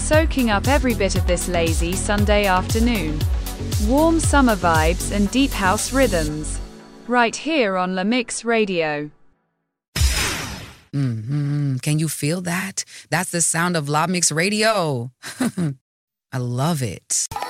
soaking up every bit of this lazy Sunday afternoon. Warm summer vibes and deep house rhythms. Right here on La Mix Radio. Can you feel that? That's the sound of La Mix Radio. I love it.